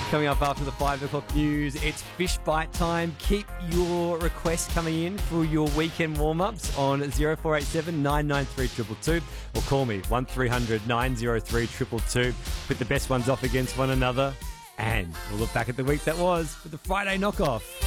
Coming up after the 5 o'clock news, it's Fish Bite time. Keep your requests coming in for your weekend warm-ups on 0487 993 222 or call me 1300 903 222. Put the best ones off against one another and we'll look back at the week that was with the Friday knockoff.